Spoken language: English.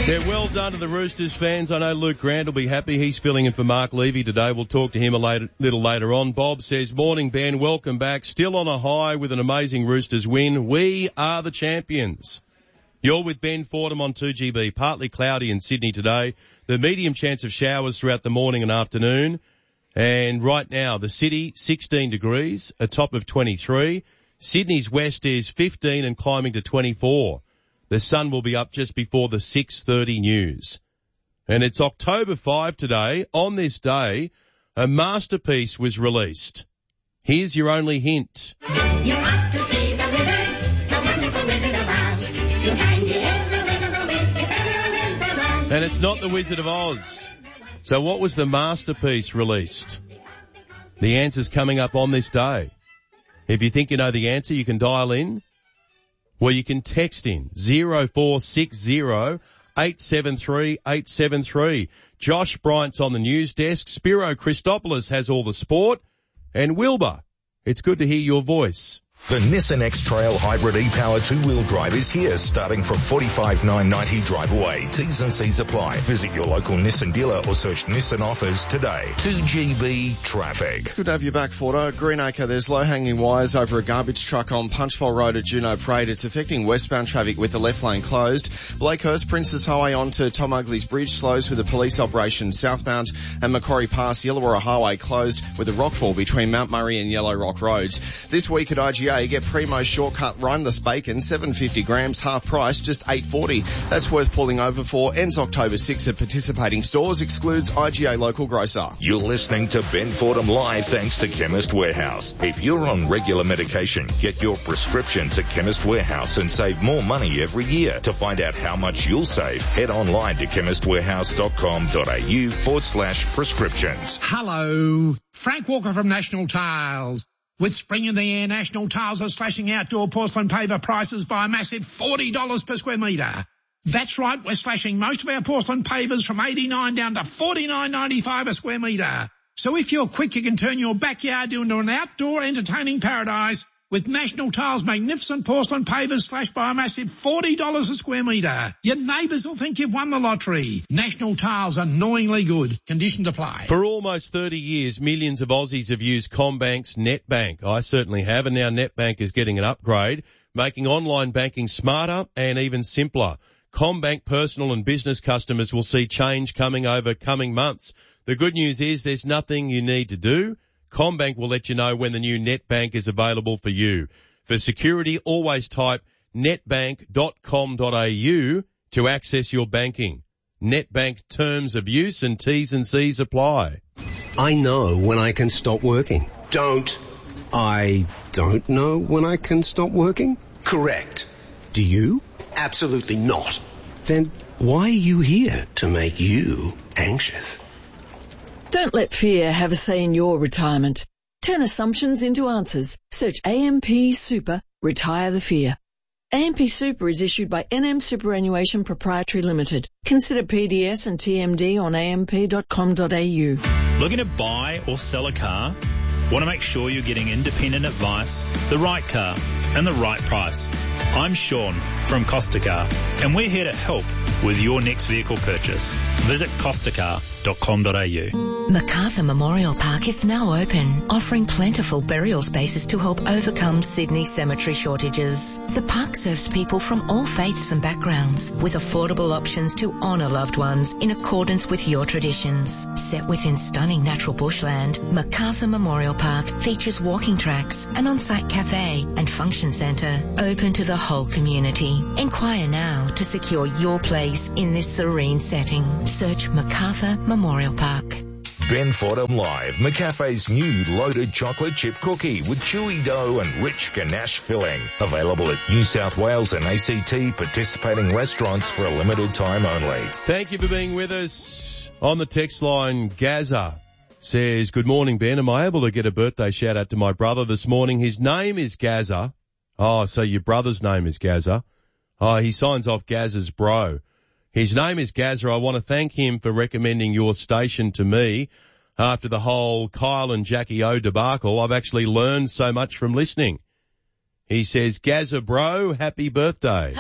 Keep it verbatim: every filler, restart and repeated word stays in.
Yeah, well done to the Roosters fans. I know Luke Grant will be happy. He's filling in for Mark Levy today. We'll talk to him a later, little later on. Bob says, morning, Ben. Welcome back. Still on a high with an amazing Roosters win. We are the champions. You're with Ben Fordham on two G B. Partly cloudy in Sydney today. The medium chance of showers throughout the morning and afternoon. And right now, the city, sixteen degrees, a top of twenty-three. Sydney's west is fifteen and climbing to twenty-four. The sun will be up just before the six thirty news. And it's October fifth today. On this day, a masterpiece was released. Here's your only hint. You have to see the wizard, the wonderful Wizard of Oz. Behind the is the Wizard of Oz, is the Oz. And it's not the Wizard of Oz. So what was the masterpiece released? The answer's coming up on this day. If you think you know the answer, you can dial in. Well, you can text in zero four six zero eight seven three eight seven three. Josh Bryant's on the news desk. Spiro Christopoulos has all the sport. And Wilbur, it's good to hear your voice. The Nissan X-Trail Hybrid e-Power two-wheel drive is here, starting from forty-five thousand nine hundred ninety drive away. T's and C's apply. Visit your local Nissan dealer or search Nissan offers today. two G B traffic. It's good to have you back, Fordo. Greenacre, there's low-hanging wires over a garbage truck on Punchbowl Road at Juno Parade. It's affecting westbound traffic with the left lane closed. Blakehurst, Princess Highway on to Tom Ugley's Bridge slows with a police operation southbound, and Macquarie Pass, Yellowara Highway closed with a rockfall between Mount Murray and Yellow Rock Roads. This week at I G A, get Primo Shortcut Rhineless Bacon, seven hundred fifty grams, half price, just eight forty. That's worth pulling over for. Ends October sixth at participating stores. Excludes I G A local grocer. You're listening to Ben Fordham Live thanks to Chemist Warehouse. If you're on regular medication, get your prescriptions at Chemist Warehouse and save more money every year. To find out how much you'll save, head online to chemistwarehouse.com.au forward slash prescriptions. Hello, Frank Walker from National Tiles. With spring in the air, National Tiles are slashing outdoor porcelain paver prices by a massive forty dollars per square metre. That's right, we're slashing most of our porcelain pavers from eighty-nine dollars down to forty-nine ninety-five a square metre. So if you're quick, you can turn your backyard into an outdoor entertaining paradise with National Tiles' magnificent porcelain pavers slashed by a massive forty dollars a square metre. Your neighbours will think you've won the lottery. National Tiles, annoyingly good. Conditions apply. For almost thirty years, millions of Aussies have used CommBank's NetBank. I certainly have, and now NetBank is getting an upgrade, making online banking smarter and even simpler. CommBank personal and business customers will see change coming over coming months. The good news is there's nothing you need to do. CommBank will let you know when the new NetBank is available for you. For security, always type netbank dot com dot a u to access your banking. NetBank terms of use and T's and C's apply. I know when I can stop working. Don't. I don't know when I can stop working? Correct. Do you? Absolutely not. Then why are you here? To make you anxious. Don't let fear have a say in your retirement. Turn assumptions into answers. Search A M P Super, Retire the Fear. A M P Super is issued by N M Superannuation Proprietary Limited. Consider P D S and T M D on a m p dot com dot a u. Looking to buy or sell a car? Want to make sure you're getting independent advice, the right car, and the right price? I'm Sean from Costa Car, and we're here to help with your next vehicle purchase. Visit costa car dot com dot a u. Macarthur Memorial Park is now open, offering plentiful burial spaces to help overcome Sydney cemetery shortages. The park serves people from all faiths and backgrounds, with affordable options to honour loved ones in accordance with your traditions. Set within stunning natural bushland, Macarthur Memorial Park features walking tracks, an on-site cafe and function centre open to the whole community. Inquire now to secure your place in this serene setting. Search Macarthur Memorial Park. Ben Fordham Live, McCafe's new loaded chocolate chip cookie with chewy dough and rich ganache filling. Available at New South Wales and A C T participating restaurants for a limited time only. Thank you for being with us. On the text line, Gaza says, good morning, Ben. Am I able to get a birthday shout out to my brother this morning? His name is Gaza. Oh, so your brother's name is Gaza. Oh, he signs off Gaza's bro. His name is Gaza. I want to thank him for recommending your station to me after the whole Kyle and Jackie O debacle. I've actually learned so much from listening. He says, Gaza bro, happy birthday.